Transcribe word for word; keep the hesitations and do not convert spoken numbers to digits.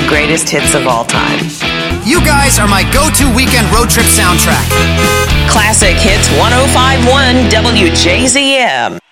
greatest hits of all time. You guys are my go-to weekend road trip soundtrack. Classic Hits one oh five point one W J Z M.